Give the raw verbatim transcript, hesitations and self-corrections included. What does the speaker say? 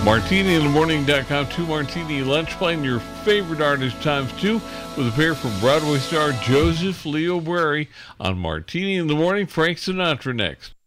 Martini in the Morning dot com, two Martini Lunch, playing your favorite artist times two with a pair from Broadway star Joseph Leo Bury on Martini in the Morning. Frank Sinatra next.